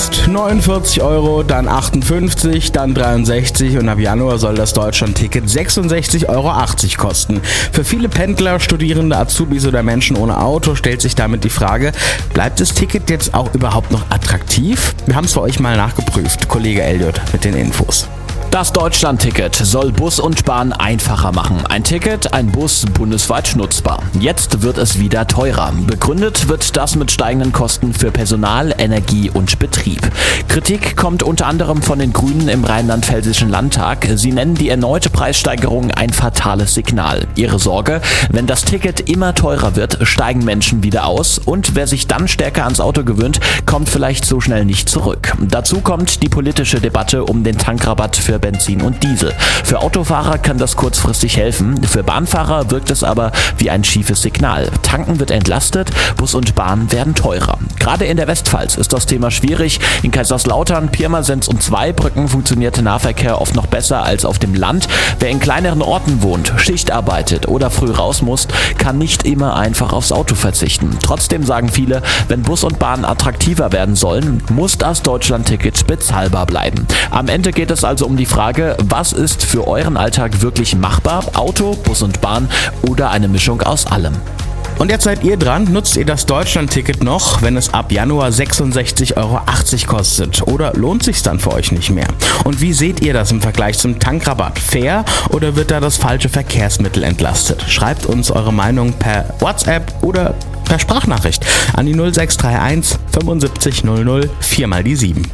Jetzt 49 Euro, dann 58, dann 63 und ab Januar soll das Deutschland-Ticket 66,80 Euro kosten. Für viele Pendler, Studierende, Azubis oder Menschen ohne Auto stellt sich damit die Frage, bleibt das Ticket jetzt auch überhaupt noch attraktiv? Wir haben es für euch mal nachgeprüft. Kollege Elliot mit den Infos. Das Deutschland-Ticket soll Bus und Bahn einfacher machen. Ein Ticket, ein Bus bundesweit nutzbar. Jetzt wird es wieder teurer. Begründet wird das mit steigenden Kosten für Personal, Energie und Betrieb. Kritik kommt unter anderem von den Grünen im Rheinland-Pfälzischen Landtag. Sie nennen die erneute Preissteigerung ein fatales Signal. Ihre Sorge, wenn das Ticket immer teurer wird, steigen Menschen wieder aus und wer sich dann stärker ans Auto gewöhnt, kommt vielleicht so schnell nicht zurück. Dazu kommt die politische Debatte um den Tankrabatt für Benzin und Diesel. Für Autofahrer kann das kurzfristig helfen, für Bahnfahrer wirkt es aber wie ein schiefes Signal. Tanken wird entlastet, Bus und Bahn werden teurer. Gerade in der Westpfalz ist das Thema schwierig. In Kaiserslautern, Pirmasens und Zweibrücken funktioniert der Nahverkehr oft noch besser als auf dem Land. Wer in kleineren Orten wohnt, Schicht arbeitet oder früh raus muss, kann nicht immer einfach aufs Auto verzichten. Trotzdem sagen viele, wenn Bus und Bahn attraktiver werden sollen, muss das Deutschland-Ticket bezahlbar bleiben. Am Ende geht es also um die Frage, was ist für euren Alltag wirklich machbar? Auto, Bus und Bahn oder eine Mischung aus allem? Und jetzt seid ihr dran. Nutzt ihr das Deutschland-Ticket noch, wenn es ab Januar 66,80 Euro kostet? Oder lohnt sich's dann für euch nicht mehr? Und wie seht ihr das im Vergleich zum Tankrabatt? Fair oder wird da das falsche Verkehrsmittel entlastet? Schreibt uns eure Meinung per WhatsApp oder per Sprachnachricht an die 0631 75 00 4 mal die 7.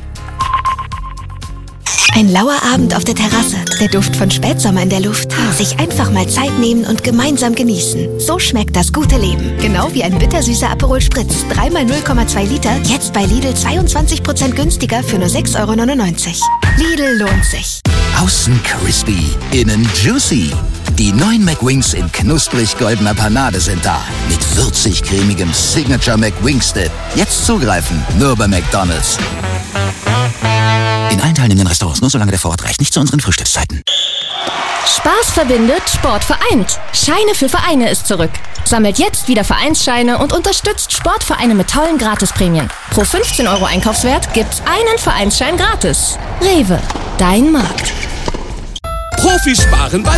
Ein lauer Abend auf der Terrasse, der Duft von Spätsommer in der Luft. Sich einfach mal Zeit nehmen und gemeinsam genießen. So schmeckt das gute Leben. Genau wie ein bittersüßer Aperol Spritz. 3 x 0,2 Liter, jetzt bei Lidl 22% günstiger für nur 6,99 Euro. Lidl lohnt sich. Außen crispy, innen juicy. Die neuen McWings in knusprig goldener Panade sind da. Mit würzig cremigem Signature McWings Dip. Jetzt zugreifen, nur bei McDonald's. In allen teilnehmenden Restaurants, nur solange der Vorrat reicht, nicht zu unseren Frühstückszeiten. Spaß verbindet, Sport vereint. Scheine für Vereine ist zurück. Sammelt jetzt wieder Vereinsscheine und unterstützt Sportvereine mit tollen Gratisprämien. Pro 15 Euro Einkaufswert gibt's einen Vereinsschein gratis. Rewe, dein Markt. Profisparen bei